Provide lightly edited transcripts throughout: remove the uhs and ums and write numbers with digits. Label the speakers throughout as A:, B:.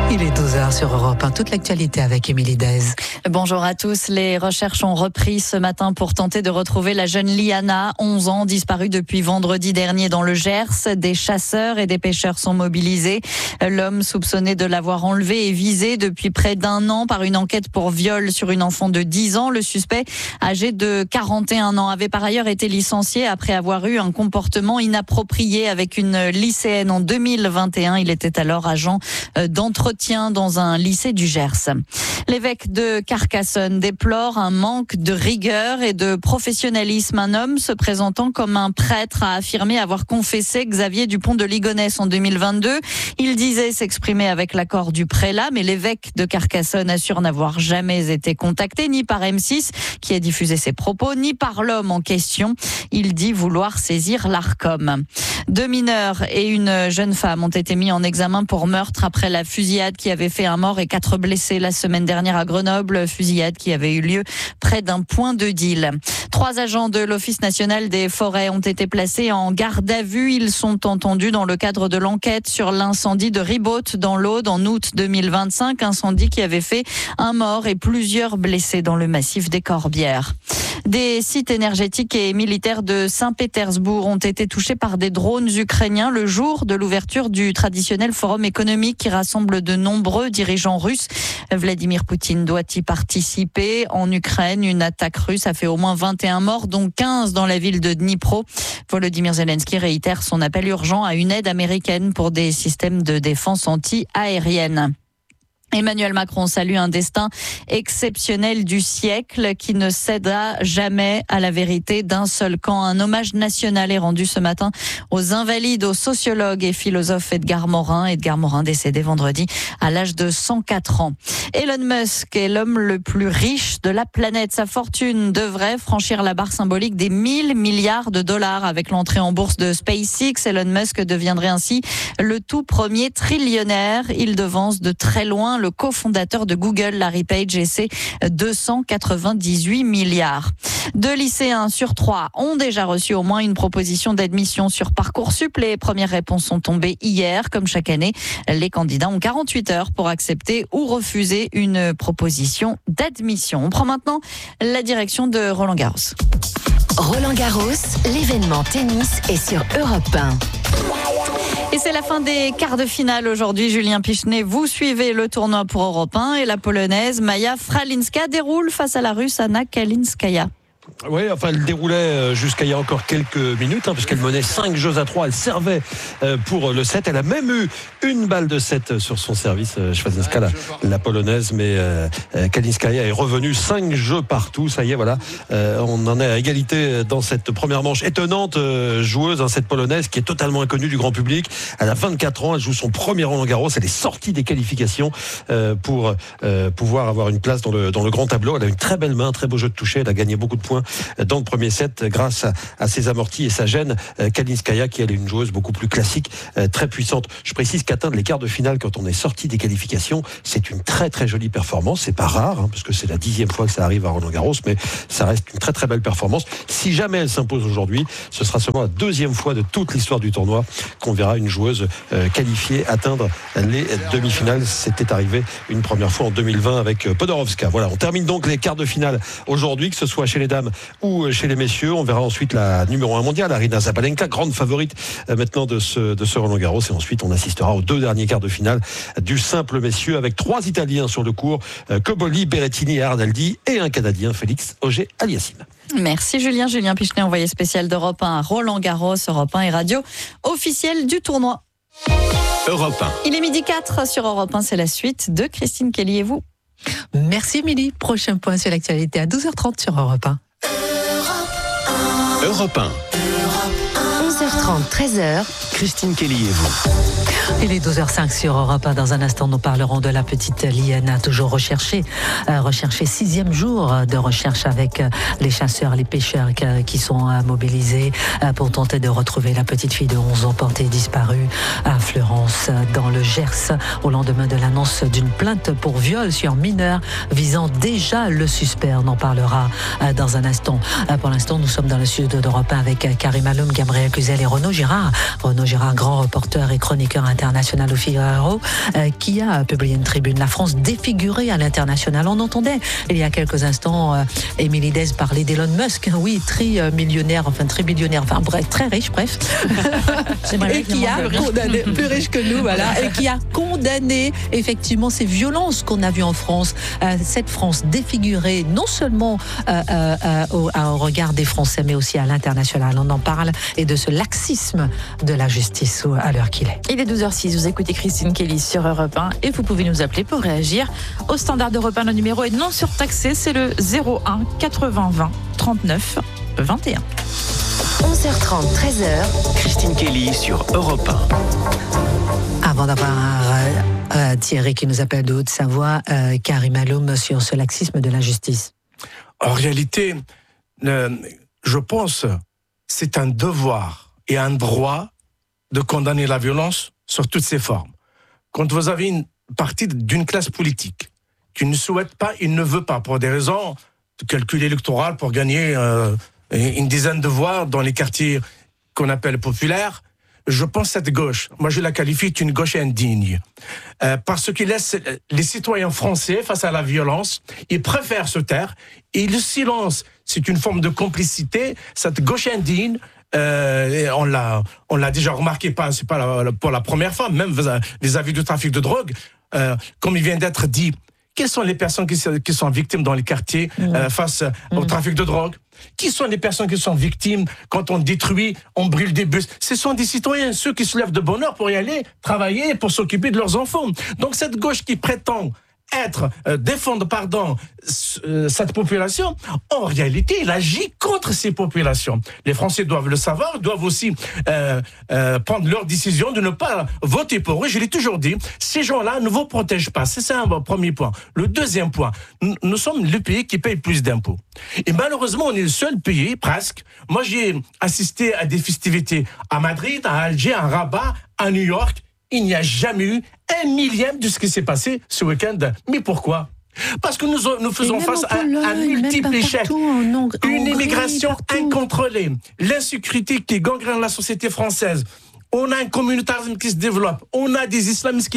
A: Il est 12h sur Europe 1, toute l'actualité avec Émilie Dez.
B: Bonjour à tous. Les recherches ont repris ce matin pour tenter de retrouver la jeune Liana, 11 ans, disparue depuis vendredi dernier dans le Gers. Des chasseurs et des pêcheurs sont mobilisés. L'homme soupçonné de l'avoir enlevée est visé depuis près d'un an par une enquête pour viol sur une enfant de 10 ans. Le suspect, âgé de 41 ans, avait par ailleurs été licencié après avoir eu un comportement inapproprié avec une lycéenne en 2021. Il était alors agent d'entretien dans un lycée du Gers. L'évêque de Carcassonne déplore un manque de rigueur et de professionnalisme. Un homme se présentant comme un prêtre a affirmé avoir confessé Xavier Dupont de Ligonnès en 2022. Il disait s'exprimer avec l'accord du prélat, mais l'évêque de Carcassonne assure n'avoir jamais été contacté, ni par M6 qui a diffusé ses propos, ni par l'homme en question. Il dit vouloir saisir l'Arcom. 2 mineurs et une jeune femme ont été mis en examen pour meurtre après la fusillade qui avait fait un mort et 4 blessés la semaine dernière à Grenoble. Fusillade qui avait eu lieu près d'un point de deal. 3 agents de l'Office national des forêts ont été placés en garde à vue. Ils sont entendus dans le cadre de l'enquête sur l'incendie de Ribaute dans l'Aude en août 2025. Incendie qui avait fait un mort et plusieurs blessés dans le massif des Corbières. Des sites énergétiques et militaires de Saint-Pétersbourg ont été touchés par des drones ukrainiens le jour de l'ouverture du traditionnel forum économique qui rassemble de nombreux dirigeants russes. Vladimir Poutine doit y participer. En Ukraine, une attaque russe a fait au moins 21 morts, dont 15 dans la ville de Dnipro. Volodymyr Zelensky réitère son appel urgent à une aide américaine pour des systèmes de défense anti-aérienne. Emmanuel Macron salue un destin exceptionnel du siècle qui ne cédera jamais à la vérité d'un seul camp. Un hommage national est rendu ce matin aux invalides, au sociologue et philosophe Edgar Morin. Edgar Morin décédé vendredi à l'âge de 104 ans. Elon Musk est l'homme le plus riche de la planète. Sa fortune devrait franchir la barre symbolique des 1 000 milliards de dollars avec l'entrée en bourse de SpaceX. Elon Musk deviendrait ainsi le tout premier trillionnaire. Il devance de très loin le cofondateur de Google, Larry Page, et ses 298 milliards. 2 lycéens sur 3 ont déjà reçu au moins une proposition d'admission sur Parcoursup. Les premières réponses sont tombées hier. Comme chaque année, les candidats ont 48 heures pour accepter ou refuser une proposition d'admission. On prend maintenant la direction de Roland Garros.
C: Roland Garros, l'événement tennis est sur Europe 1.
B: Et c'est la fin des quarts de finale aujourd'hui. Julien Pichenet, vous suivez le tournoi pour Europe 1 et la Polonaise Maja Fralinska déroule face à la Russe Anna Kalinskaya.
D: Oui, enfin, elle déroulait jusqu'à il y a encore quelques minutes, puisqu'elle menait 5-3. Elle servait pour le 7. Elle a même eu une balle de 7 sur son service, Schwazinska, la polonaise, mais Kalinskaya est revenue 5 jeux partout. Ça y est, voilà. On en est à égalité dans cette première manche. Étonnante joueuse, cette polonaise qui est totalement inconnue du grand public. Elle a 24 ans, elle joue son premier Roland Garros. Elle est sortie des qualifications pour pouvoir avoir une place dans le grand tableau. Elle a une très belle main, un très beau jeu de toucher. Elle a gagné beaucoup de points dans le premier set grâce à ses amortis et sa gêne. Kalinskaya qui elle est une joueuse beaucoup plus classique, très puissante. Je précise qu'atteindre les quarts de finale quand on est sorti des qualifications, c'est une très très jolie performance. C'est pas rare parce que c'est la 10e fois que ça arrive à Roland Garros, mais ça reste une très très belle performance. Si jamais elle s'impose aujourd'hui, ce sera seulement la 2e fois de toute l'histoire du tournoi qu'on verra une joueuse qualifiée atteindre les demi-finales. C'était arrivé une première fois en 2020 avec Podoroska. Voilà, on termine donc les quarts de finale aujourd'hui, que ce soit chez les dames ou chez les messieurs. On verra ensuite la numéro 1 mondiale, Aryna Sabalenka, grande favorite maintenant de ce Roland Garros. Et ensuite, on assistera aux 2 derniers quarts de finale du simple messieurs avec 3 Italiens sur le cours, Cobolli, Berrettini et Arnaldi, et un Canadien, Félix Auger-Aliassime.
B: Merci Julien Pichenet, envoyé spécial d'Europe 1 à Roland Garros. Europe 1 et radio officielle du tournoi.
E: Europe 1.
B: Il est 12h04 sur Europe 1, c'est la suite de Christine Kelly et vous.
A: Merci Émilie. Prochain point sur l'actualité à 12h30 sur Europe 1.
E: Europe 1.
C: 11h30, 13h.
E: Christine Kelly et vous.
A: Il est 12h05 sur Europe 1. Dans un instant, nous parlerons de la petite Liana, toujours recherchée. 6e jour de recherche avec les chasseurs, les pêcheurs qui sont mobilisés pour tenter de retrouver la petite fille de 11 ans portée disparue à Fleurance, dans le Gers, au lendemain de l'annonce d'une plainte pour viol sur mineur visant déjà le suspect. On en parlera dans un instant. Pour l'instant, nous sommes dans le sud d'Europe 1 avec Karim Aloum, Gabriel Cluzel et Renaud Girard. Renaud Girard, grand reporter et chroniqueur international au Figaro, qui a publié une tribune. La France défigurée à l'international. On entendait il y a quelques instants Émilie Dez parler d'Elon Musk, oui, tribillionnaire, bref, très riche, bref. Et qui a condamné, plus riche que nous, voilà, et qui a condamné effectivement ces violences qu'on a vues en France. Cette France défigurée, non seulement au regard des Français, mais aussi à l'international. On en parle, et de ce laxisme de la justice à l'heure qu'il est.
F: Il est 12h06, vous écoutez Christine Kelly sur Europe 1 et vous pouvez nous appeler pour réagir au standard d'Europe 1. Le numéro est non surtaxé, c'est le 01 80 20 39 21.
C: 11h30, 13h.
E: Christine Kelly sur Europe 1.
A: Avant d'avoir Thierry qui nous appelle de Haute-Savoie, Karim Aloum sur ce laxisme de la justice.
G: En réalité, je pense c'est un devoir et un droit de condamner la violence sur toutes ses formes. Quand vous avez une partie d'une classe politique qui ne souhaite pas, il ne veut pas, pour des raisons de calcul électoral, pour gagner une dizaine de voix dans les quartiers qu'on appelle populaires, je pense que cette gauche, moi je la qualifie d'une gauche indigne, parce qu'il laisse les citoyens français face à la violence, ils préfèrent se taire, et le silence, c'est une forme de complicité. Cette gauche indigne, on l'a déjà remarqué, c'est pas pour la première fois, même vis-à-vis du trafic de drogue, comme il vient d'être dit. Quelles sont les personnes qui sont victimes dans les quartiers face au trafic de drogue? Qui sont les personnes qui sont victimes quand on détruit, on brûle des bus? Ce sont des citoyens, ceux qui se lèvent de bonne heure pour y aller travailler, pour s'occuper de leurs enfants. Donc cette gauche qui prétend défendre cette population, en réalité, il agit contre ces populations. Les Français doivent le savoir, doivent aussi prendre leur décision de ne pas voter pour eux. Je l'ai toujours dit, ces gens-là ne vous protègent pas. C'est un premier point. Le deuxième point, nous sommes le pays qui paye plus d'impôts. Et malheureusement, on est le seul pays, presque. Moi, j'ai assisté à des festivités à Madrid, à Alger, à Rabat, à New York. Il n'y a jamais eu un millième de ce qui s'est passé ce week-end. Mais pourquoi? Parce que nous faisons face à un multiple échec. Une immigration incontrôlée, l'insécurité qui gangrène la société française. On a un communautarisme qui se développe. On a des islamistes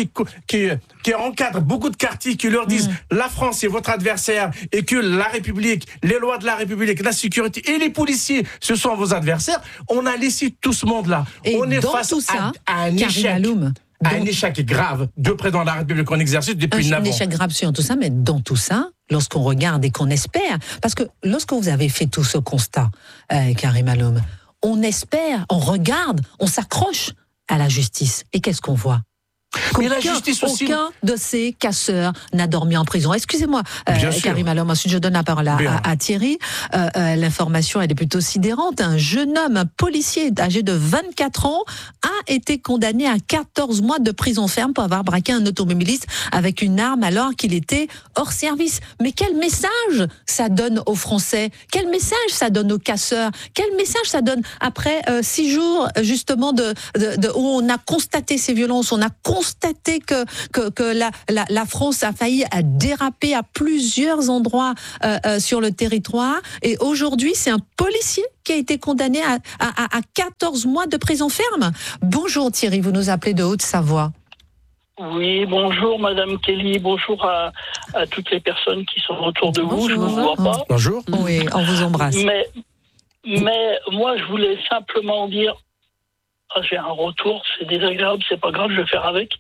G: qui encadrent beaucoup de quartiers, qui leur disent la France est votre adversaire et que la République, les lois de la République, la sécurité et les policiers, ce sont vos adversaires. On a laissé tout ce monde-là.
A: Et
G: on est face à un échec. Un échec grave de président de la République en exercice depuis 9 ans.
A: Un échec grave sur tout ça, mais dans tout ça, lorsqu'on regarde et qu'on espère, parce que lorsque vous avez fait tout ce constat, Karim Aloum, on espère, on regarde, on s'accroche à la justice. Et qu'est-ce qu'on voit?
G: Mais la justice aussi...
A: Aucun de ces casseurs n'a dormi en prison. Excusez-moi, Karim Aloum, ensuite je donne la parole à Thierry. L'information, elle est plutôt sidérante. Un jeune homme, un policier âgé de 24 ans, a été condamné à 14 mois de prison ferme pour avoir braqué un automobiliste avec une arme alors qu'il était hors service. Mais quel message ça donne aux Français? Quel message ça donne aux casseurs? Quel message ça donne après 6 jours justement où on a constaté ces violences, on a constaté que la France a failli déraper à plusieurs endroits sur le territoire, et aujourd'hui c'est un policier qui a été condamné à 14 mois de prison ferme. Bonjour Thierry, vous nous appelez de Haute-Savoie.
H: Oui, bonjour Madame Kelly, bonjour à toutes les personnes qui sont autour de vous, je ne vous vois pas.
G: Bonjour.
A: Oui, on vous embrasse.
H: Mais moi je voulais simplement dire, j'ai un retour, c'est désagréable, c'est pas grave, je vais faire avec.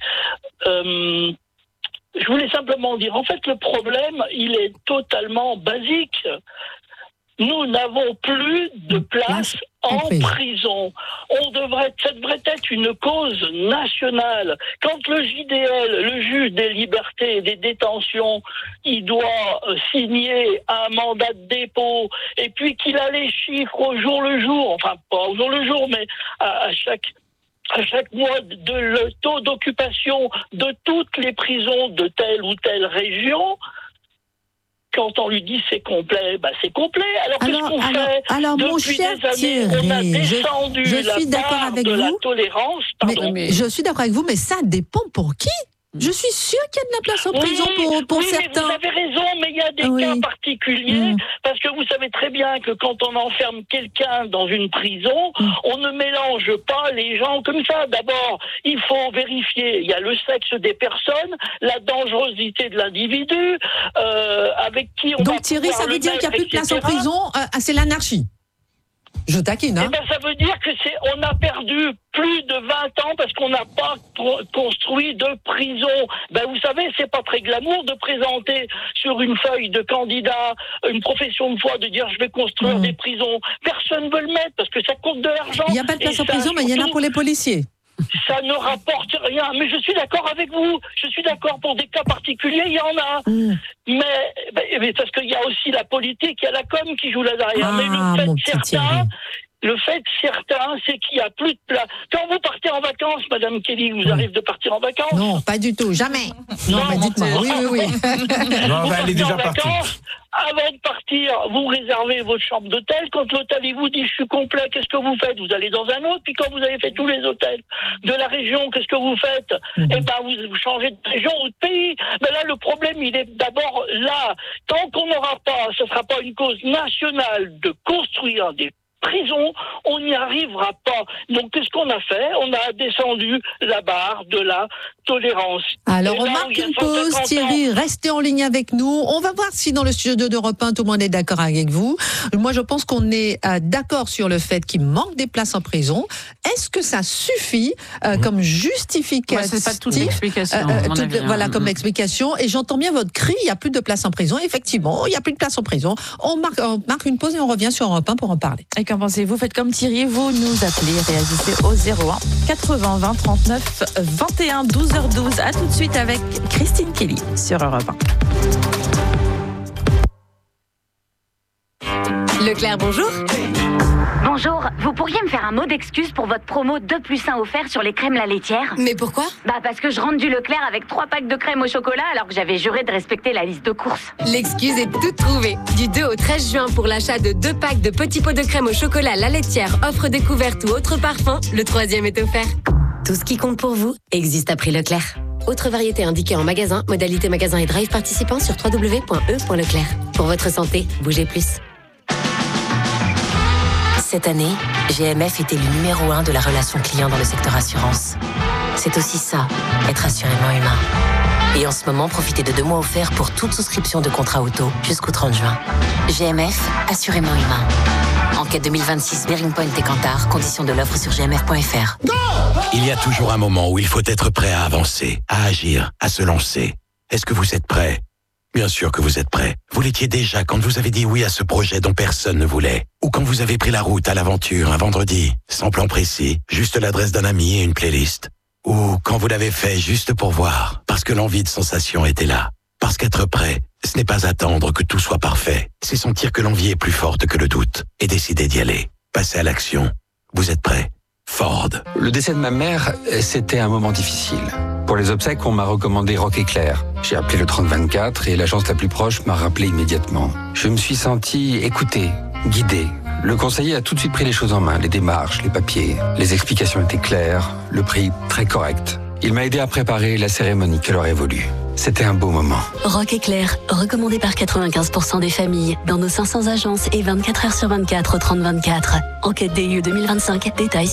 H: Je voulais simplement dire, en fait le problème, il est totalement basique. Nous n'avons plus de place en prison. Ça devrait être une cause nationale. Quand le JDL, le juge des libertés et des détentions, il doit signer un mandat de dépôt, et puis qu'il a les chiffres au jour le jour, enfin pas au jour le jour, mais à chaque mois, le taux d'occupation de toutes les prisons de telle ou telle région. Quand on lui dit c'est complet, c'est complet. Alors qu'est-ce qu'on fait?
A: Alors mon
H: depuis
A: cher
H: des années,
A: Thierry,
H: on a descendu
A: je suis d'accord avec vous,
H: la tolérance.
A: mais je suis d'accord avec vous, mais ça dépend pour qui. Je suis sûre qu'il y a de la place en prison pour certains.
H: Mais vous avez raison, mais il y a des cas particuliers, parce que vous savez très bien que quand on enferme quelqu'un dans une prison, on ne mélange pas les gens comme ça. D'abord, il faut vérifier, il y a le sexe des personnes, la dangerosité de l'individu, avec qui on va.
A: Donc Thierry, ça veut dire qu'il n'y a plus de place en prison, c'est l'anarchie. Je taquine, hein.
H: Eh ben, ça veut dire que on a perdu plus de 20 ans parce qu'on n'a pas construit de prison. Ben, vous savez, c'est pas très glamour de présenter sur une feuille de candidat une profession de foi, de dire je vais construire des prisons. Personne ne veut le mettre parce que ça coûte de l'argent.
A: Il n'y a pas de place en prison, mais il y en a pour les policiers.
H: Ça ne rapporte rien. Mais je suis d'accord avec vous. Je suis d'accord pour des cas particuliers, il y en a. Mais parce qu'il y a aussi la politique, il y a la com qui joue là derrière. Mais le fait certain, c'est qu'il n'y a plus de place. Quand vous partez en vacances, Madame Kelly, vous arrive de partir en vacances?
A: Non, pas du tout, jamais. Non, mais dites-moi. Oui.
G: Non, elle est déjà partie.
H: Avant de partir, vous réservez votre chambre d'hôtel. Quand l'hôtel il vous dit je suis complet, qu'est-ce que vous faites? Vous allez dans un autre. Puis quand vous avez fait tous les hôtels de la région, qu'est-ce que vous faites? Eh ben vous changez de région ou de pays. Mais là le problème il est d'abord là. Tant qu'on n'aura pas, ce ne sera pas une cause nationale de construire des prisons, on n'y arrivera pas. Donc, qu'est-ce qu'on a fait? On a descendu la barre de la tolérance.
A: Alors, on marque une pause. Thierry, restez en ligne avec nous. On va voir si dans le studio d'Europe 1, tout le monde est d'accord avec vous. Moi, je pense qu'on est d'accord sur le fait qu'il manque des places en prison. Est-ce que ça suffit comme justificatif?
F: C'est pas toute l'explication,
A: voilà, comme explication. Et j'entends bien votre cri, il n'y a plus de place en prison. Effectivement, il n'y a plus de place en prison. On marque une pause et on revient sur Europe 1 pour en parler.
F: Et qu'en pensez-vous? Faites comme Thierry, vous nous appelez, réagissez au 01 80 20 39 21 12h12. À tout de suite avec Christine Kelly sur Europe
C: 1. Leclerc, bonjour.
I: Bonjour, vous pourriez me faire un mot d'excuse pour votre promo 2+1 offert sur les crèmes La Laitière?
C: Mais pourquoi?
I: Parce que je rentre du Leclerc avec 3 packs de crème au chocolat alors que j'avais juré de respecter la liste de courses.
C: L'excuse est toute trouvée. Du 2 au 13 juin pour l'achat de 2 packs de petits pots de crème au chocolat La Laitière, offre découverte ou autre parfum, le 3e est offert. Tout ce qui compte pour vous existe à prix Leclerc. Autre variété indiquée en magasin, modalité magasin et drive participant sur www.e.leclerc. Pour votre santé, bougez plus. Cette année, GMF était le numéro 1 de la relation client dans le secteur assurance. C'est aussi ça, être assurément humain. Et en ce moment, profitez de 2 mois offerts pour toute souscription de contrat auto jusqu'au 30 juin. GMF, assurément humain. Enquête 2026, Bearing Point et Kantar, conditions de l'offre sur gmf.fr.
J: Il y a toujours un moment où il faut être prêt à avancer, à agir, à se lancer. Est-ce que vous êtes prêt? Bien sûr que vous êtes prêt. Vous l'étiez déjà quand vous avez dit oui à ce projet dont personne ne voulait. Ou quand vous avez pris la route à l'aventure un vendredi, sans plan précis, juste l'adresse d'un ami et une playlist. Ou quand vous l'avez fait juste pour voir, parce que l'envie de sensation était là. Parce qu'être prêt, ce n'est pas attendre que tout soit parfait. C'est sentir que l'envie est plus forte que le doute et décider d'y aller. Passer à l'action. Vous êtes prêt? Ford.
K: Le décès de ma mère, c'était un moment difficile. Pour les obsèques, on m'a recommandé Rock Éclair. J'ai appelé le 3024 et l'agence la plus proche m'a rappelé immédiatement. Je me suis senti écouté, guidé. Le conseiller a tout de suite pris les choses en main, les démarches, les papiers. Les explications étaient claires, le prix très correct. Il m'a aidé à préparer la cérémonie qu'elle aurait voulu. C'était un beau moment.
C: Rock Éclair, recommandé par 95% des familles, dans nos 500 agences et 24 heures sur 24 au 3024. Enquête DU 2025, détails